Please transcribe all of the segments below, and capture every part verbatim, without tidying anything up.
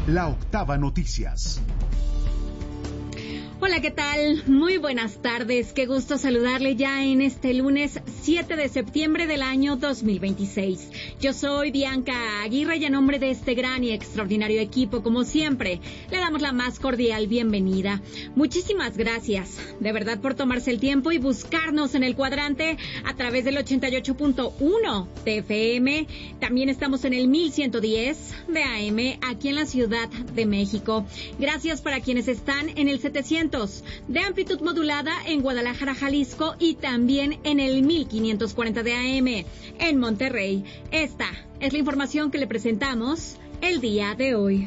La Octava Noticias. Hola, ¿qué tal? Muy buenas tardes. Qué gusto saludarle ya en este lunes siete de septiembre del año dos mil veintiséis. Yo soy Bianca Aguirre y a nombre de este gran y extraordinario equipo, como siempre, le damos la más cordial bienvenida. Muchísimas gracias, de verdad, por tomarse el tiempo y buscarnos en el cuadrante a través del ochenta y ocho punto uno de F M. También estamos en el mil ciento diez de A M aquí en la Ciudad de México. Gracias para quienes están en el setecientos de amplitud modulada en Guadalajara, Jalisco, y también en el mil quinientos cuarenta de A M en Monterrey. Esta es la información que le presentamos el día de hoy.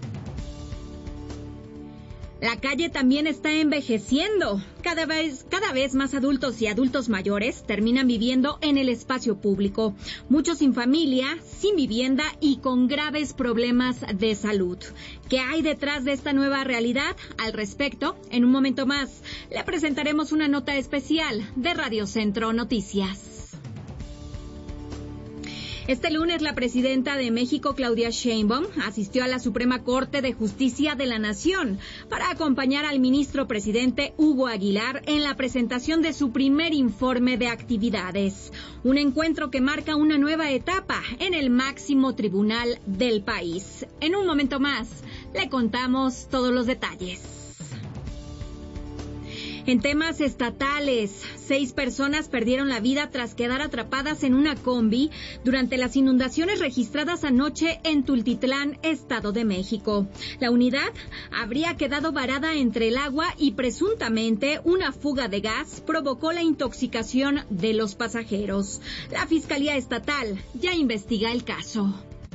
La calle también está envejeciendo. Cada vez, cada vez más adultos y adultos mayores terminan viviendo en el espacio público. Muchos sin familia, sin vivienda y con graves problemas de salud. ¿Qué hay detrás de esta nueva realidad? Al respecto, en un momento más, le presentaremos una nota especial de Radio Centro Noticias. Este lunes, la presidenta de México, Claudia Sheinbaum, asistió a la Suprema Corte de Justicia de la Nación para acompañar al ministro presidente Hugo Aguilar en la presentación de su primer informe de actividades. Un encuentro que marca una nueva etapa en el máximo tribunal del país. En un momento más, le contamos todos los detalles. En temas estatales, seis personas perdieron la vida tras quedar atrapadas en una combi durante las inundaciones registradas anoche en Tultitlán, Estado de México. La unidad habría quedado varada entre el agua y presuntamente una fuga de gas provocó la intoxicación de los pasajeros. La Fiscalía Estatal ya investiga el caso.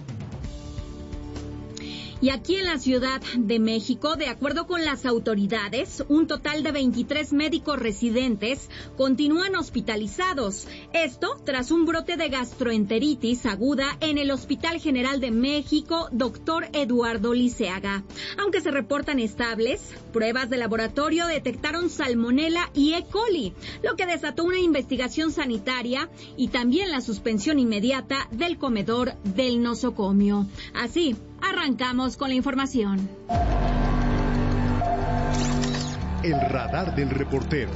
Y aquí en la Ciudad de México, de acuerdo con las autoridades, un total de veintitrés médicos residentes continúan hospitalizados. Esto tras un brote de gastroenteritis aguda en el Hospital General de México, doctor Eduardo Liceaga. Aunque se reportan estables, pruebas de laboratorio detectaron salmonela y E. coli, lo que desató una investigación sanitaria y también la suspensión inmediata del comedor del nosocomio. Así, arrancamos con la información. El radar del reportero.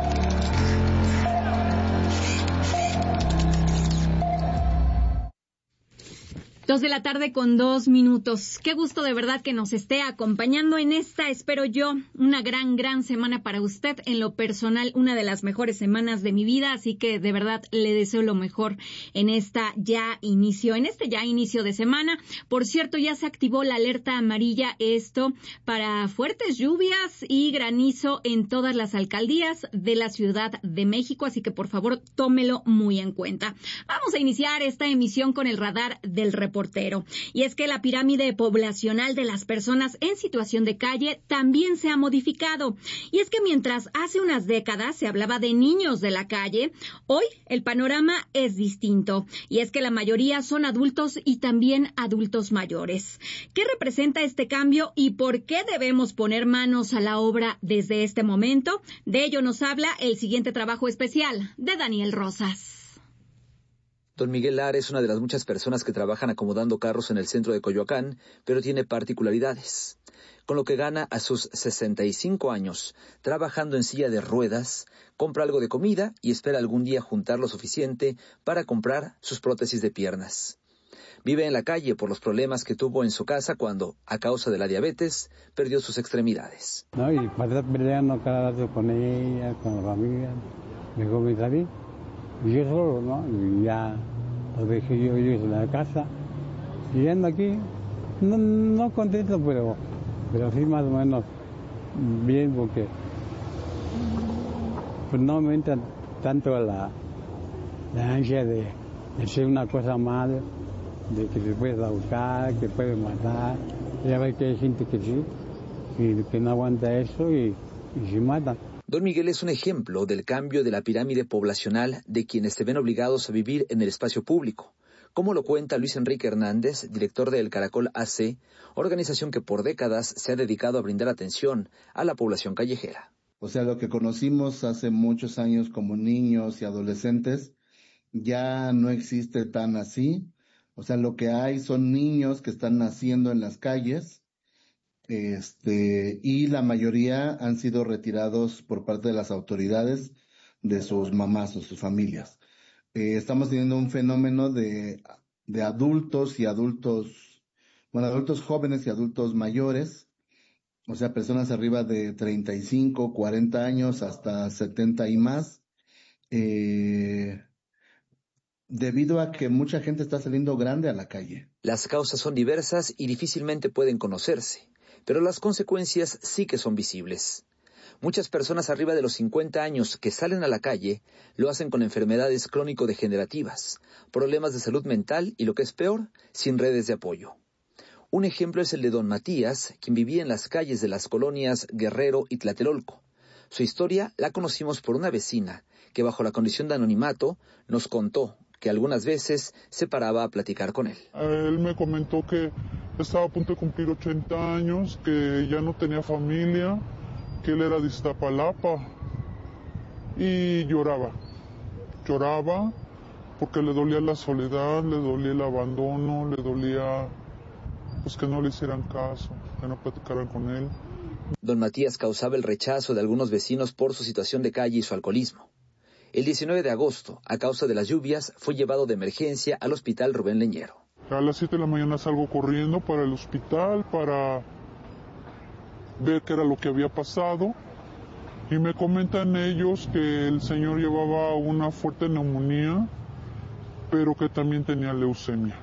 Dos de la tarde con dos minutos. Qué gusto de verdad que nos esté acompañando en esta, espero yo, una gran, gran semana para usted. En lo personal, una de las mejores semanas de mi vida, así que de verdad le deseo lo mejor en esta ya inicio, en este ya inicio de semana. Por cierto, ya se activó la alerta amarilla, esto para fuertes lluvias y granizo en todas las alcaldías de la Ciudad de México, así que por favor tómelo muy en cuenta. Vamos a iniciar esta emisión con el radar del reportero. Portero. Y es que la pirámide poblacional de las personas en situación de calle también se ha modificado. Y es que mientras hace unas décadas se hablaba de niños de la calle, hoy el panorama es distinto. Y es que la mayoría son adultos y también adultos mayores. ¿Qué representa este cambio y por qué debemos poner manos a la obra desde este momento? De ello nos habla el siguiente trabajo especial de Daniel Rosas. Don Miguel Lara es una de las muchas personas que trabajan acomodando carros en el centro de Coyoacán, pero tiene particularidades. Con lo que gana a sus sesenta y cinco años, trabajando en silla de ruedas, compra algo de comida y espera algún día juntar lo suficiente para comprar sus prótesis de piernas. Vive en la calle por los problemas que tuvo en su casa cuando, a causa de la diabetes, perdió sus extremidades. No, y para estar peleando cada rato con ella, con la familia, mejor me salí. Y yo solo, ¿no? Y ya lo dejé yo, yo en la casa. Y ando aquí, no, no contento, pero, pero sí más o menos bien, porque pues no me entra tanto la, la ansia de, de hacer una cosa mal, de que te puedes ahorcar, que puedes matar. Ya ves que hay gente que sí, y que no aguanta eso y, y se mata. Don Miguel es un ejemplo del cambio de la pirámide poblacional de quienes se ven obligados a vivir en el espacio público, como lo cuenta Luis Enrique Hernández, director del Caracol A C, organización que por décadas se ha dedicado a brindar atención a la población callejera. O sea, lo que conocimos hace muchos años como niños y adolescentes ya no existe tan así. O sea, lo que hay son niños que están naciendo en las calles este, y la mayoría han sido retirados por parte de las autoridades de sus mamás o sus familias. Eh, estamos teniendo un fenómeno de, de adultos y adultos, bueno, adultos jóvenes y adultos mayores, o sea, personas arriba de treinta y cinco, cuarenta años hasta setenta y más, eh, debido a que mucha gente está saliendo grande a la calle. Las causas son diversas y difícilmente pueden conocerse, pero las consecuencias sí que son visibles. Muchas personas arriba de los cincuenta años que salen a la calle lo hacen con enfermedades crónico-degenerativas, problemas de salud mental y, lo que es peor, sin redes de apoyo. Un ejemplo es el de don Matías, quien vivía en las calles de las colonias Guerrero y Tlatelolco. Su historia la conocimos por una vecina que, bajo la condición de anonimato, nos contó que algunas veces se paraba a platicar con él. Él me comentó que estaba a punto de cumplir ochenta años, que ya no tenía familia, que él era de Iztapalapa, y lloraba, lloraba porque le dolía la soledad, le dolía el abandono, le dolía pues que no le hicieran caso, que no platicaran con él. Don Matías causaba el rechazo de algunos vecinos por su situación de calle y su alcoholismo. El diecinueve de agosto, a causa de las lluvias, fue llevado de emergencia al hospital Rubén Leñero. A las siete de la mañana salgo corriendo para el hospital para ver qué era lo que había pasado, y me comentan ellos que el señor llevaba una fuerte neumonía, pero que también tenía leucemia.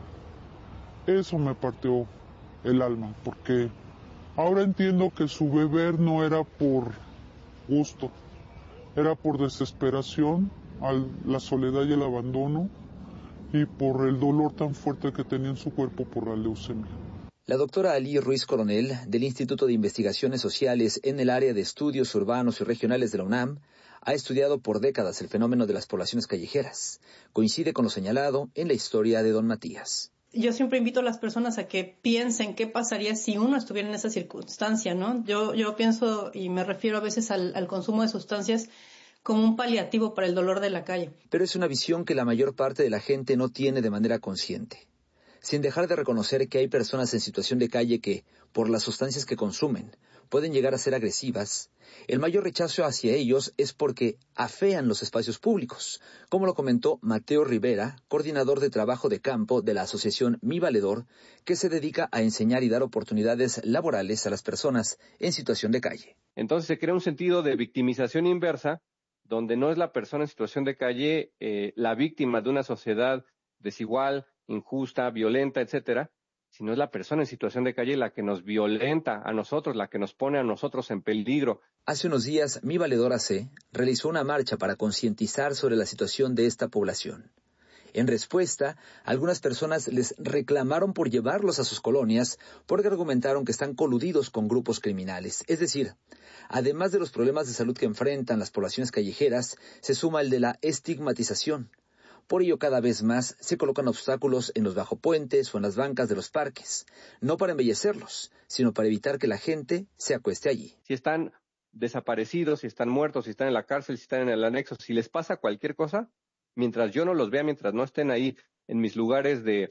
Eso me partió el alma, porque ahora entiendo que su beber no era por gusto, era por desesperación, al, la soledad y el abandono, y por el dolor tan fuerte que tenía en su cuerpo por la leucemia. La doctora Alí Ruiz Coronel, del Instituto de Investigaciones Sociales en el área de Estudios Urbanos y Regionales de la UNAM, ha estudiado por décadas el fenómeno de las poblaciones callejeras. Coincide con lo señalado en la historia de don Matías. Yo siempre invito a las personas a que piensen qué pasaría si uno estuviera en esa circunstancia, ¿no? Yo, yo pienso, y me refiero a veces al, al consumo de sustancias como un paliativo para el dolor de la calle. Pero es una visión que la mayor parte de la gente no tiene de manera consciente. Sin dejar de reconocer que hay personas en situación de calle que, por las sustancias que consumen, pueden llegar a ser agresivas, el mayor rechazo hacia ellos es porque afean los espacios públicos, como lo comentó Mateo Rivera, coordinador de trabajo de campo de la asociación Mi Valedor, que se dedica a enseñar y dar oportunidades laborales a las personas en situación de calle. Entonces se crea un sentido de victimización inversa, donde no es la persona en situación de calle eh, la víctima de una sociedad desigual, injusta, violenta, etcétera, sino es la persona en situación de calle la que nos violenta a nosotros, la que nos pone a nosotros en peligro. Hace unos días, Mi Valedor A C realizó una marcha para concientizar sobre la situación de esta población. En respuesta, algunas personas les reclamaron por llevarlos a sus colonias porque argumentaron que están coludidos con grupos criminales. Es decir, además de los problemas de salud que enfrentan las poblaciones callejeras, se suma el de la estigmatización. Por ello, cada vez más se colocan obstáculos en los bajopuentes o en las bancas de los parques, no para embellecerlos, sino para evitar que la gente se acueste allí. Si están desaparecidos, si están muertos, si están en la cárcel, si están en el anexo, si les pasa cualquier cosa, mientras yo no los vea, mientras no estén ahí en mis lugares de,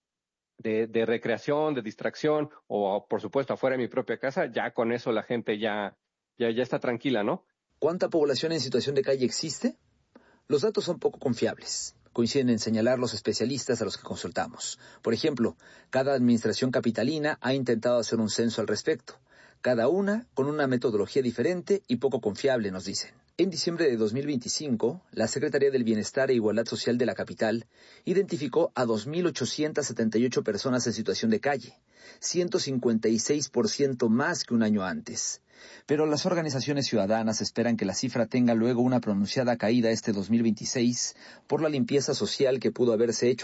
de, de recreación, de distracción, o por supuesto afuera de mi propia casa, ya con eso la gente ya, ya, ya está tranquila, ¿no? ¿Cuánta población en situación de calle existe? Los datos son poco confiables. Coinciden en señalar los especialistas a los que consultamos. Por ejemplo, cada administración capitalina ha intentado hacer un censo al respecto, cada una con una metodología diferente y poco confiable, nos dicen. En diciembre de dos mil veinticinco, la Secretaría del Bienestar e Igualdad Social de la capital identificó a dos mil ochocientas setenta y ocho personas en situación de calle, ciento cincuenta y seis por ciento más que un año antes. Pero las organizaciones ciudadanas esperan que la cifra tenga luego una pronunciada caída este dos mil veintiséis por la limpieza social que pudo haberse hecho